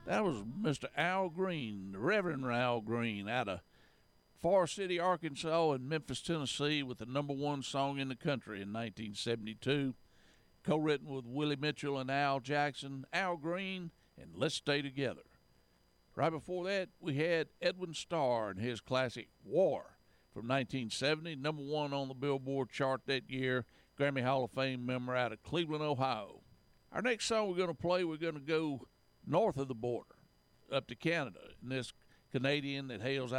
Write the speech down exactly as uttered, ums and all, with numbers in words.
That was Mister Al Green, the Reverend Al Green, out of Forest City, Arkansas, and Memphis, Tennessee, with the number one song in the country in nineteen seventy-two. Co-written with Willie Mitchell and Al Jackson, Al Green, and Let's Stay Together. Right before that, we had Edwin Starr and his classic War from nineteen seventy, number one on the Billboard chart that year, Grammy Hall of Fame member out of Cleveland, Ohio. Our next song we're going to play, we're going to go north of the border, up to Canada, and this Canadian that hails